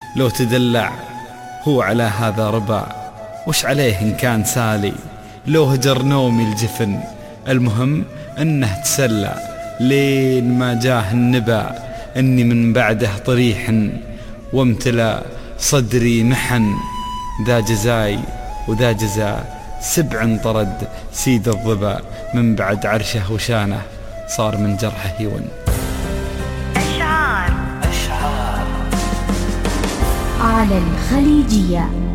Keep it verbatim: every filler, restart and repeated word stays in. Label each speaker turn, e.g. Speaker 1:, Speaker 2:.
Speaker 1: لو تدلع هو على هذا ربا، وش عليه إن كان سالي؟ لو هجر نومي الجفن المهم أنه تسلى، لين ما جاه النبا أني من بعده طريح، وامتلأ صدري محن. ذا جزاي وذا جزاء سبع طرد سيد الظبا، من بعد عرشه وشانه صار من جرحه يون.
Speaker 2: أشعار أشعار على الخليجية.